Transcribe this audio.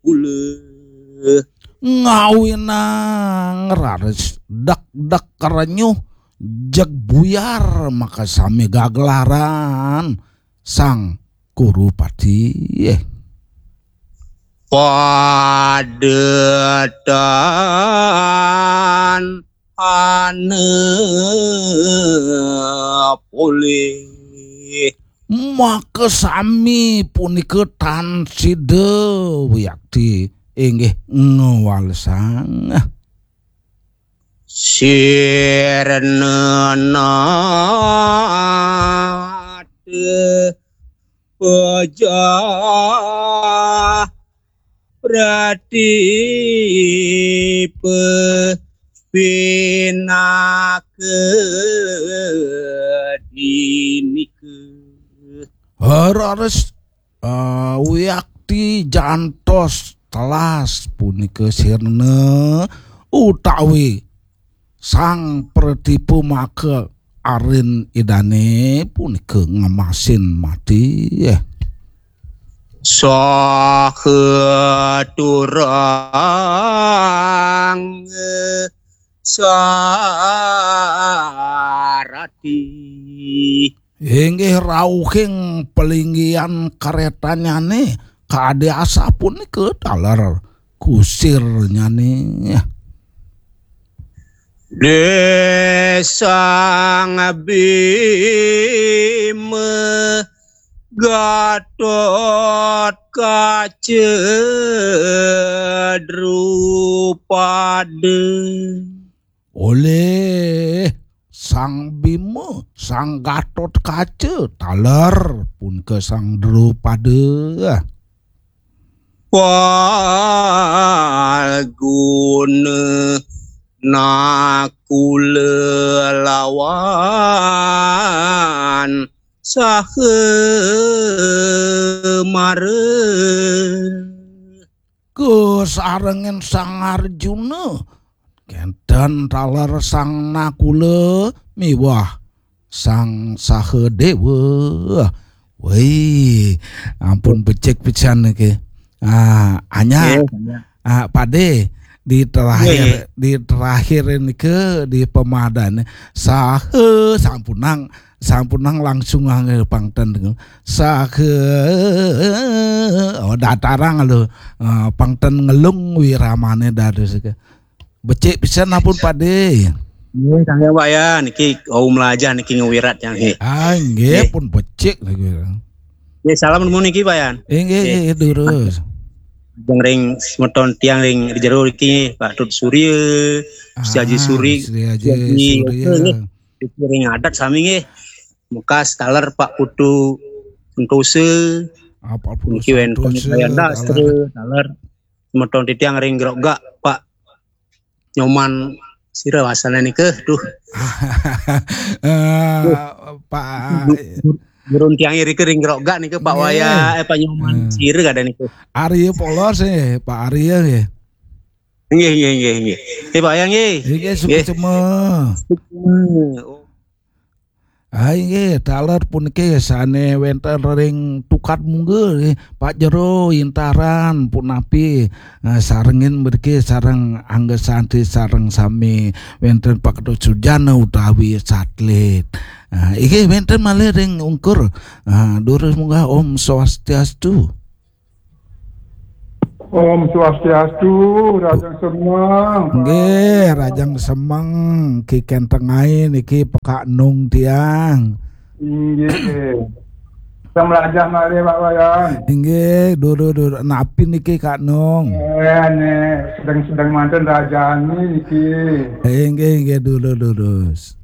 kula ngawina ngerares dak karenyu jeg buyar maka sami gagelaran sang Kurupati padetan ane pulih maka sami punika tanside Wiyakti inggih ngewalsang sirnenate pejah pratipe pinake dinike harares Wiyakti jantos telas punika sirna utawi sang Pratipu maka arin idane punika ngemasin mati saketurang sarati inggih rauhing pelinggian karetanyane kadeasa punika dalar kusirnya nih desang bime Gatot kaca drupade oleh sang Bima sang Gatot kaca taler pun ke sang Drupade Walguna nakulelawan sahemare kesarengen sang Arjuna kenten taler sang Nakula miwah sang Sahadewa wih ampun becek pisan iki hanya pade di terakhir ini ke di pemadan sampunang langsung angel pangten datarang lo pangten ngelung wiramane dados becik pisan ampun pade nggih Kang Pak ya niki melajar niki ngewirat yang nggih pun becik niki salam nuwun niki Pak ya nggih terus ring semeton tiang ring di jero iki Pak Tut Surya Gusti Haji Suri ring adat sami nggih mukas taler Pak Putu Sentose apa pun kiwen payanda taler semeton tiang ring grogak Pak Nyoman sira wasana niki duh Pak Burun tiang iri kering grogak nih ke Pak Waya Pak Nyoman sire gak ada nih ke Arya polos Pak Arya nggih. Nggih. Pak Yang nggih. Nggih semua. Nggih taler puniki sane wenten ring tukat munggul Pak Jero intaran punapi sarengin mriki sareng angga santi sareng sami wenten Pak Ketut Sujana utawi satlit. Iki wenten malih ring ungkur. Durus munggah Om Swastiastu. Om Swastiastu, Rajang Semang. Nggih, Rajang Semang ki kentengae niki Pak Nung tiang. Nggih. Samlajah mari Pak Wayan. Nggih, dur napi niki Kak Nung. Sedang manten rajani niki. Nggih, durus.